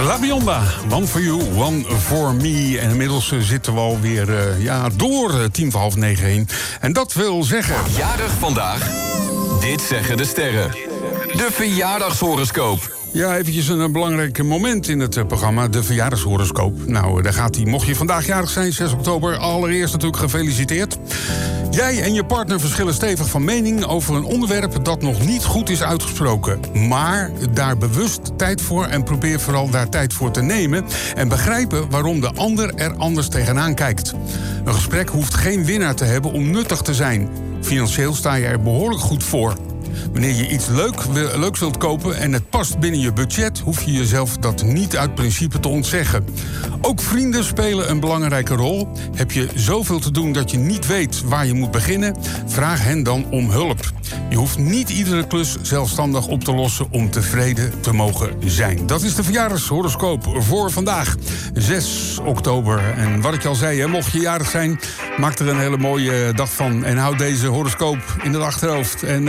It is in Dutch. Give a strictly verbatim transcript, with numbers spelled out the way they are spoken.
La Bionda, one for you, one for me. En inmiddels zitten we alweer uh, ja, door uh, tien voor half negen heen. En dat wil zeggen... Jarig vandaag, dit zeggen de sterren. De verjaardagshoroscoop. Ja, eventjes een, een belangrijk moment in het uh, programma, de verjaardagshoroscoop. Nou, daar gaat hij. Mocht je vandaag jarig zijn, zes oktober, allereerst natuurlijk gefeliciteerd. Jij en je partner verschillen stevig van mening over een onderwerp dat nog niet goed is uitgesproken. Maar daar bewust tijd voor en probeer vooral daar tijd voor te nemen en begrijpen waarom de ander er anders tegenaan kijkt. Een gesprek hoeft geen winnaar te hebben om nuttig te zijn. Financieel sta je er behoorlijk goed voor. Wanneer je iets leuk, leuks wilt kopen en het past binnen je budget, hoef je jezelf dat niet uit principe te ontzeggen. Ook vrienden spelen een belangrijke rol. Heb je zoveel te doen dat je niet weet waar je moet beginnen? Vraag hen dan om hulp. Je hoeft niet iedere klus zelfstandig op te lossen om tevreden te mogen zijn. Dat is de verjaardagshoroscoop voor vandaag, zes oktober. En wat ik al zei, hè, mocht je jarig zijn, maak er een hele mooie dag van en houd deze horoscoop in het achterhoofd. En